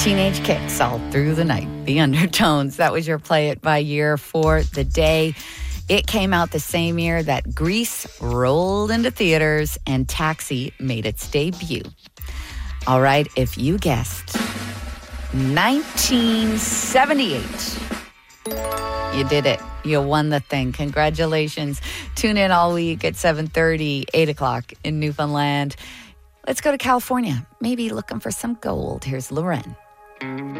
Teenage Kicks all through the night. The Undertones. That was your Play It by year for the day. It came out the same year that Grease rolled into theaters and Taxi made its debut. All right, if you guessed 1978, you did it. You won the thing. Congratulations. Tune in all week at 7:30, 8 o'clock in Newfoundland. Let's go to California. Maybe looking for some gold. Here's Loren.